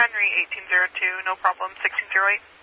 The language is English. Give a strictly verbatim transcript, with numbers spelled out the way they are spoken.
Henry eighteen zero two, no problem, sixteen zero eight.